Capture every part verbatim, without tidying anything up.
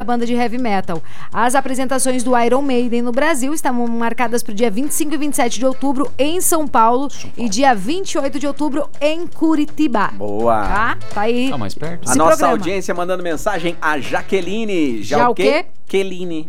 banda de heavy metal. As apresentações do Iron Maiden no Brasil estão marcadas para o dia vinte e cinco e vinte e sete de outubro em São Paulo, São Paulo. e dia vinte e oito de outubro em Curitiba. Boa! Tá, tá aí. Tá mais perto. A nossa programa. Audiência mandando mensagem, a Jaqueline. Já, Já o quê? Jaqueline.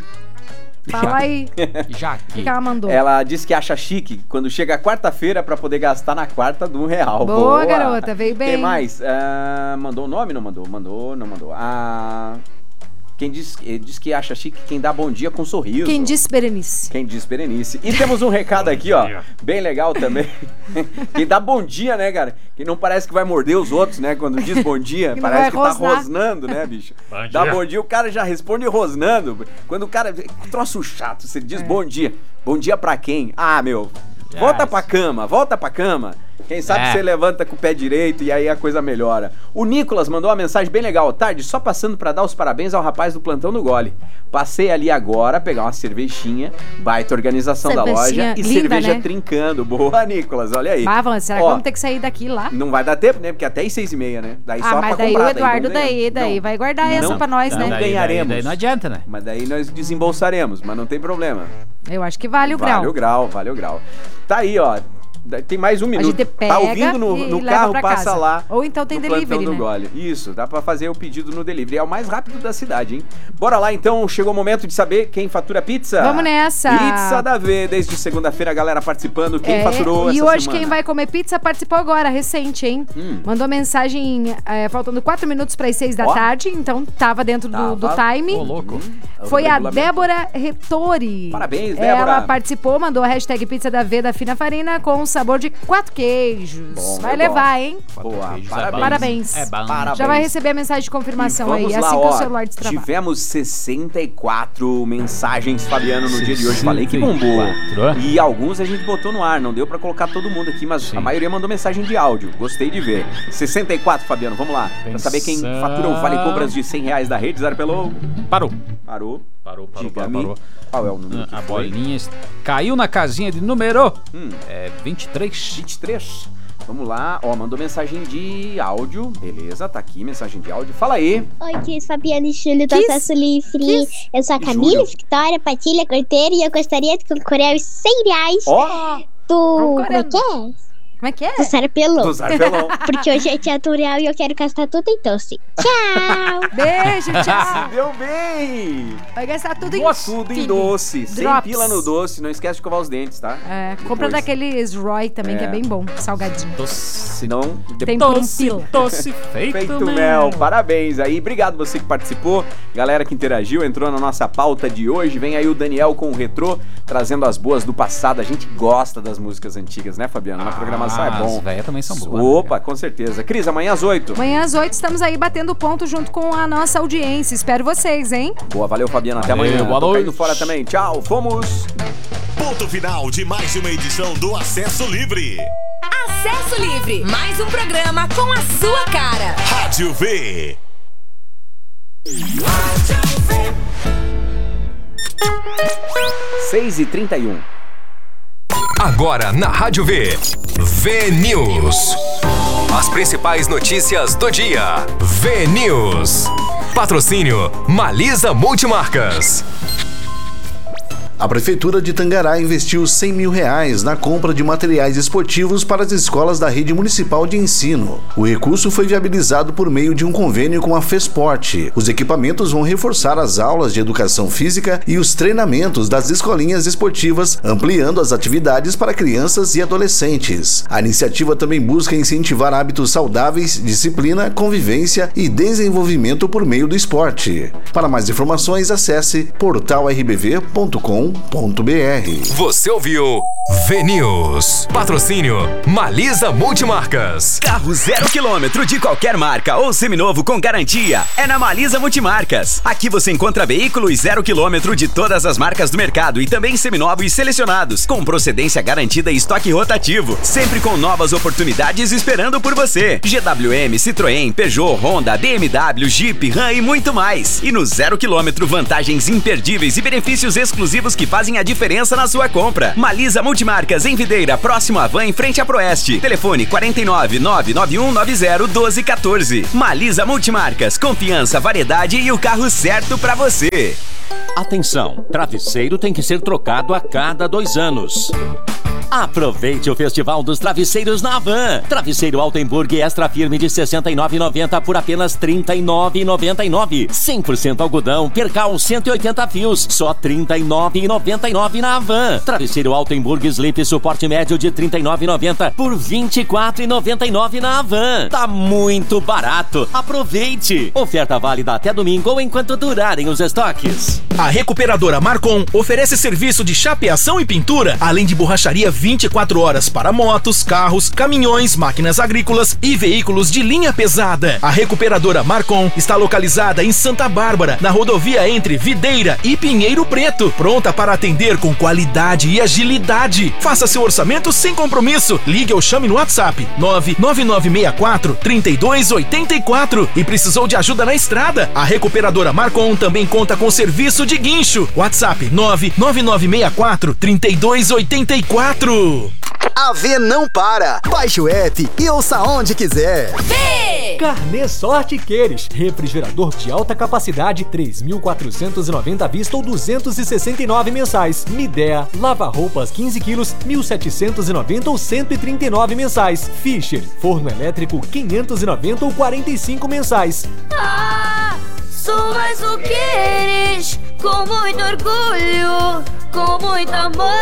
Fala aí. Jaque. O que ela mandou? Ela disse que acha chique quando chega quarta-feira pra poder gastar na quarta do real. Boa, Boa. garota, veio bem. Quem mais? Uh, mandou o nome? Não mandou? Mandou, não mandou. Ah... Quem diz, diz que acha chique quem dá bom dia com sorriso. Quem diz Berenice. Quem diz Berenice. E temos um recado aqui, ó, bem legal também. Quem dá bom dia, né, cara? Quem não parece que vai morder os outros, né? Quando diz bom dia, parece que rosnar. Tá rosnando, né, bicho? Bom dá bom dia, o cara já responde rosnando. Quando o cara... Troço chato, você diz é. bom dia. Bom dia pra quem? Ah, meu... Yes. Volta pra cama, volta pra cama. Quem sabe é. você levanta com o pé direito e aí a coisa melhora. O Nicolas mandou uma mensagem bem legal. Tarde, só passando pra dar os parabéns ao rapaz do plantão do Gole. Passei ali agora, pegar uma cervejinha, baita organização da loja e linda, cerveja né? trincando. Boa, Nicolas, olha aí. Ah, Vamos, será Ó, que vamos ter que sair daqui lá? Não vai dar tempo, né? Porque até às seis e meia, né? Daí ah, só mas pra daí comprar, o Eduardo daí, daí, daí não, vai guardar não, essa pra nós, não, né? Não daí, ganharemos. Daí, daí não adianta, né? Mas daí nós desembolsaremos, mas não tem problema. Eu acho que vale o vale grau. Vale o grau, vale o grau. Tá aí, ó. Tem mais um minuto. A gente pega tá ouvindo no, no carro, passa casa. lá. Ou então tem no delivery, do né? Gole. Isso, dá pra fazer o pedido no delivery. É o mais rápido da cidade, hein? Bora lá, então. Chegou o momento de saber quem fatura pizza. Vamos nessa. Pizza da V. Desde segunda-feira a galera participando. Quem é, faturou essa E hoje semana? quem vai comer pizza participou agora, recente, hein? Hum. Mandou mensagem é, faltando quatro minutos para as seis da Ó. tarde. Então tava dentro tava. Do, do time. Ô, louco. Hum. Foi a Débora Retori. Parabéns, Débora. Ela participou, mandou a hashtag pizza da V da Fina Farina com sabor de quatro queijos. Bom, vai levar, gosto. hein? Boa, queijos, parabéns. Parabéns. É bom. Parabéns. Já vai receber a mensagem de confirmação aí, lá, assim ó, que o celular destravar. Tivemos sessenta e quatro mensagens, Fabiano, no dia de hoje. Falei que bombou. E alguns a gente botou no ar, não deu pra colocar todo mundo aqui, mas Sim. a maioria mandou mensagem de áudio. Gostei de ver. sessenta e quatro, Fabiano, vamos lá. Pensando... Pra saber quem fatura o Vale Compras de cem reais da rede, Zara Pelou. Parou. Parou. Parou, parou, parou, parou. Qual é o número? A bolinha caiu na casinha de número hum. é vinte e três. vinte e três. Vamos lá, ó, mandou mensagem de áudio. Beleza, tá aqui, mensagem de áudio. Fala aí. Oi, Kiss, Fabiana e Júlio do Acesso Livre. Eu sou a Camila Victoria Patilha Corteiro e eu gostaria de concorrer aos cem reais ó. do... Como é que é? Como é que é? Do Sarapelão. Do Sarapelão. Porque hoje é teatro real e eu quero gastar tudo em doce. Tchau. Beijo, tchau. Se deu bem. Vai gastar tudo em doce. Tudo em doce. Sem pila no doce. Não esquece de escovar os dentes, tá? É, Depois. compra daqueles Roy também, é. que é bem bom. Salgadinho. Doce. Não, tem doce, por um doce feito, feito mel. mel. Parabéns aí. Obrigado você que participou. Galera que interagiu, entrou na nossa pauta de hoje. Vem aí o Daniel com o Retrô, trazendo as boas do passado. A gente gosta das músicas antigas, né, Fabiano? Na ah, programação é bom. As velhas também são boas. Opa, né, com certeza. Cris, amanhã às oito. Amanhã às oito estamos aí batendo ponto junto com a nossa audiência. Espero vocês, hein? Boa, valeu, Fabiana. Até valeu, amanhã. Boa Tô noite. caindo fora também. Tchau, fomos. Ponto final de mais uma edição do Acesso Livre. Acesso Livre, mais um programa com a sua cara. Rádio V. Rádio V. seis e trinta e um. Agora na Rádio V. V News. As principais notícias do dia. V News. Patrocínio Malisa Multimarcas. A Prefeitura de Tangará investiu cem mil reais na compra de materiais esportivos para as escolas da rede municipal de ensino. O recurso foi viabilizado por meio de um convênio com a FESPORT. Os equipamentos vão reforçar as aulas de educação física e os treinamentos das escolinhas esportivas, ampliando as atividades para crianças e adolescentes. A iniciativa também busca incentivar hábitos saudáveis, disciplina, convivência e desenvolvimento por meio do esporte. Para mais informações, acesse portal r b v ponto com ponto b r. Você ouviu V News. Patrocínio Malisa Multimarcas. Carro zero quilômetro de qualquer marca ou seminovo com garantia é na Malisa Multimarcas. Aqui você encontra veículos zero quilômetro de todas as marcas do mercado e também seminovos selecionados, com procedência garantida e estoque rotativo, sempre com novas oportunidades esperando por você. G W M, Citroën, Peugeot, Honda, B M W, Jeep, Ram e muito mais. E no zero quilômetro, vantagens imperdíveis e benefícios exclusivos que fazem a diferença na sua compra. Malisa Multimarcas em Videira, próximo à Van, em frente à Proeste. Telefone quatro nove, nove nove um nove zero, um dois um quatro. Malisa Multimarcas, confiança, variedade e o carro certo pra você. Atenção, travesseiro tem que ser trocado a cada dois anos. Aproveite o Festival dos Travesseiros na Van. Travesseiro Altenburg Extra Firme de sessenta e nove reais e noventa centavos por apenas trinta e nove reais e noventa e nove centavos. cem por cento algodão, percal cento e oitenta fios, só trinta e nove reais e noventa e nove centavos na Van. Travesseiro Altenburg Sleep suporte médio de trinta e nove reais e noventa centavos por vinte e quatro reais e noventa e nove centavos na Van. Tá muito barato. Aproveite. Oferta válida até domingo ou enquanto durarem os estoques. A recuperadora Marcon oferece serviço de chapeação e pintura, além de borracharia vinte e quatro horas para motos, carros, caminhões, máquinas agrícolas e veículos de linha pesada. A recuperadora Marcon está localizada em Santa Bárbara, na rodovia entre Videira e Pinheiro Preto, pronta para atender com qualidade e agilidade. Faça seu orçamento sem compromisso. Ligue ou chame no WhatsApp nove nove nove seis quatro, três dois oito quatro. E precisou de ajuda na estrada? A recuperadora Marcon também conta com serviço de guincho. WhatsApp nove nove nove seis quatro, três dois oito quatro. A V não para. Baixe o app e ouça onde quiser. V! Carnê Sorte Queires. Refrigerador de alta capacidade, três mil quatrocentos e noventa à vista ou duzentos e sessenta e nove mensais. Midea, lava-roupas quinze quilos, mil setecentos e noventa ou cento e trinta e nove mensais. Fischer, forno elétrico quinhentos e noventa ou quarenta e cinco mensais. Ah, sou mais o Queires, com muito orgulho, com muito amor.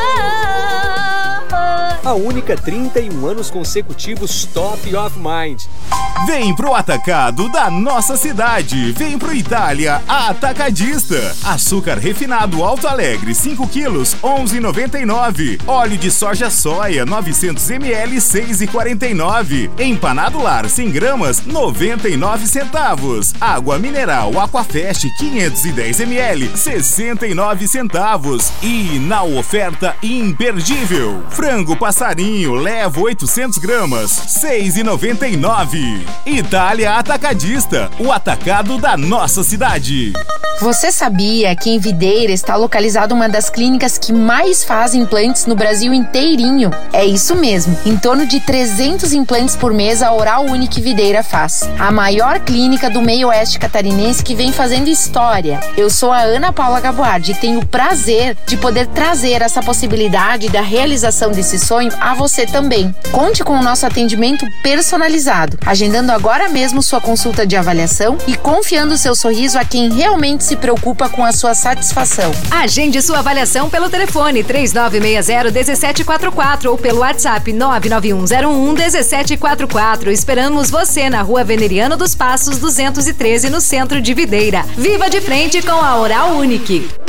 A única trinta e um anos consecutivos Top of Mind. Vem pro atacado da nossa cidade. Vem pro Itália Atacadista. Açúcar refinado Alto Alegre, cinco quilos, onze reais e noventa e nove centavos. Óleo de soja soia, novecentos mililitros, seis reais e quarenta e nove centavos. Empanado Lar, cem gramas, noventa e nove centavos. Água mineral Aquafest, quinhentos e dez mililitros, sessenta e nove centavos. E na oferta imperdível, frango passarinho, leva oitocentos gramas, seis reais e noventa e nove centavos. Itália Atacadista, o atacado da nossa cidade. Você sabia que em Videira está localizada uma das clínicas que mais faz implantes no Brasil inteirinho? É isso mesmo, em torno de trezentos implantes por mês a Oral Unique Videira faz. A maior clínica do meio oeste catarinense que vem fazendo história. Eu sou a Ana Paula Gaboardi e tenho o prazer de poder trazer essa possibilidade da realização desse sonho a você também. Conte com o nosso atendimento personalizado, agendando agora mesmo sua consulta de avaliação e confiando seu sorriso a quem realmente se preocupa com a sua satisfação. Agende sua avaliação pelo telefone três nove seis zero, um sete quatro quatro ou pelo WhatsApp nove nove um zero um, um sete quatro quatro. Esperamos você na Rua Veneriano dos Passos duzentos e treze, no centro de Videira. Viva de frente com a Oral Unique.